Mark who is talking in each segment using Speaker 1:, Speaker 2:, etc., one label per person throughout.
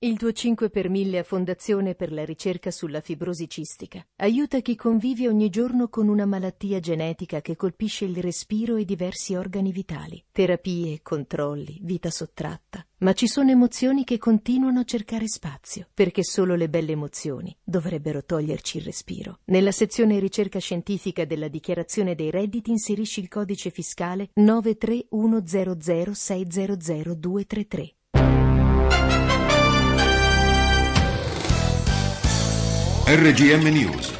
Speaker 1: Il tuo 5 per 1000 a Fondazione per la ricerca sulla fibrosi cistica aiuta chi convive ogni giorno con una malattia genetica che colpisce il respiro e diversi organi vitali. Terapie, controlli, vita sottratta. Ma ci sono emozioni che continuano a cercare spazio, perché solo le belle emozioni dovrebbero toglierci il respiro. Nella sezione ricerca scientifica della dichiarazione dei redditi inserisci il codice fiscale 93100600233.
Speaker 2: RGM News.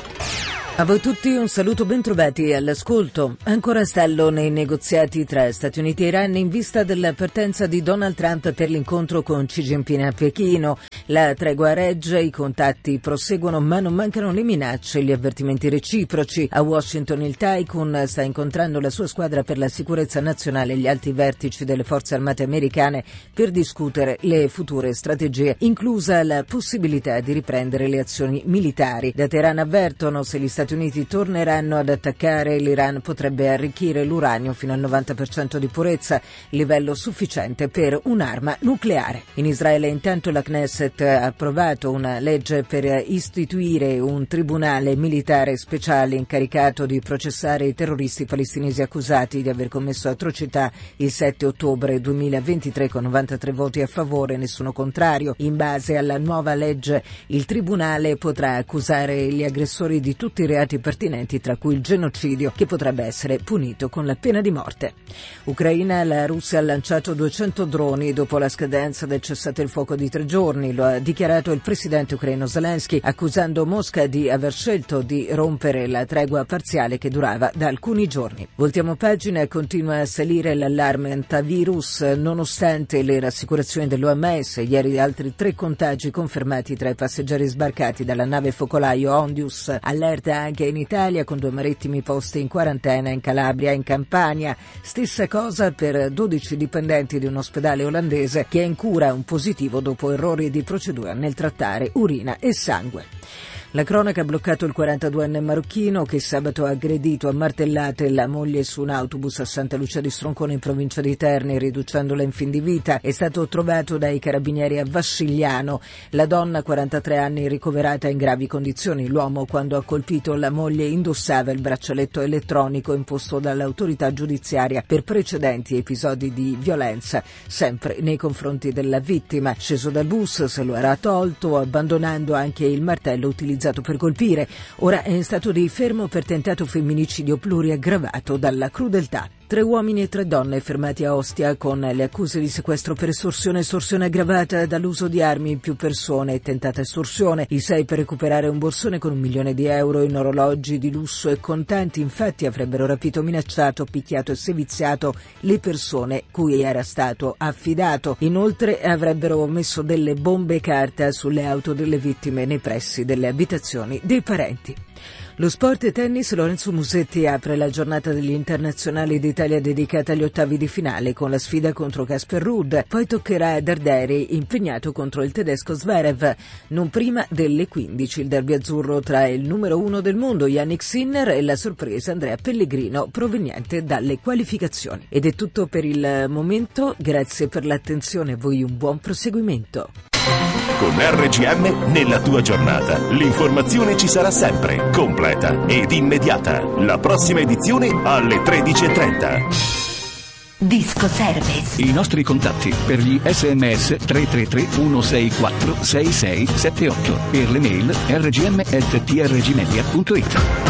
Speaker 3: A voi tutti un saluto, bentrovati all'ascolto. Ancora stallo nei negoziati tra Stati Uniti e Iran in vista della partenza di Donald Trump per l'incontro con Xi Jinping a Pechino. La tregua regge, i contatti proseguono, ma non mancano le minacce e gli avvertimenti reciproci. A Washington il Tycoon sta incontrando la sua squadra per la sicurezza nazionale e gli alti vertici delle forze armate americane per discutere le future strategie, inclusa la possibilità di riprendere le azioni militari. Da Teheran avvertono, se gli Stati Uniti torneranno ad attaccare, l'Iran potrebbe arricchire l'uranio fino al 90% di purezza, livello sufficiente per un'arma nucleare. In Israele intanto la Knesset ha approvato una legge per istituire un tribunale militare speciale incaricato di processare i terroristi palestinesi accusati di aver commesso atrocità il 7 ottobre 2023 con 93 voti a favore e nessuno contrario. In base alla nuova legge il tribunale potrà accusare gli aggressori di tutti i reati pertinenti, tra cui il genocidio, che potrebbe essere punito con la pena di morte. Ucraina, la Russia ha lanciato 200 droni dopo la scadenza del cessate il fuoco di 3 giorni, lo ha dichiarato il presidente ucraino Zelensky, accusando Mosca di aver scelto di rompere la tregua parziale che durava da alcuni giorni. Voltiamo pagina e continua a salire l'allarme antivirus nonostante le rassicurazioni dell'OMS. Ieri altri 3 contagi confermati tra i passeggeri sbarcati dalla nave focolaio Ondius. Allerta anche in Italia, con 2 marittimi posti in quarantena in Calabria e in Campania. Stessa cosa per 12 dipendenti di un ospedale olandese che è in cura un positivo dopo errori di procedura nel trattare urina e sangue. La cronaca ha bloccato il 42enne marocchino che sabato ha aggredito a martellate la moglie su un autobus a Santa Lucia di Stroncone in provincia di Terni, riducendola in fin di vita. È stato trovato dai carabinieri a Vassigliano. La donna, 43 anni, ricoverata in gravi condizioni. L'uomo, quando ha colpito la moglie, indossava il braccialetto elettronico imposto dall'autorità giudiziaria per precedenti episodi di violenza, sempre nei confronti della vittima. Sceso dal bus, se lo era tolto, abbandonando anche il martello utilizzato per colpire. Ora è in stato di fermo per tentato femminicidio pluriaggravato dalla crudeltà. 3 uomini e 3 donne fermati a Ostia con le accuse di sequestro per estorsione aggravata dall'uso di armi in più persone e tentata estorsione. I 6 per recuperare un borsone con €1 milione in orologi di lusso e contanti. Infatti avrebbero rapito, minacciato, picchiato e seviziato le persone cui era stato affidato. Inoltre avrebbero messo delle bombe carta sulle auto delle vittime nei pressi delle abitazioni dei parenti. Lo sport e tennis. Lorenzo Musetti apre la giornata degli internazionali d'Italia dedicata agli ottavi di finale con la sfida contro Casper Ruud. Poi toccherà a Darderi, impegnato contro il tedesco Zverev. Non prima delle 15 il derby azzurro tra il numero 1 del mondo Yannick Sinner e la sorpresa Andrea Pellegrino proveniente dalle qualificazioni. Ed è tutto per il momento, grazie per l'attenzione, a voi un buon proseguimento.
Speaker 2: Con RGM nella tua giornata l'informazione ci sarà sempre, completa ed immediata. La prossima edizione alle 13:30.
Speaker 4: Disco Service.
Speaker 5: I nostri contatti per gli SMS 333 164 6678, per le mail rgm@trgmedia.it.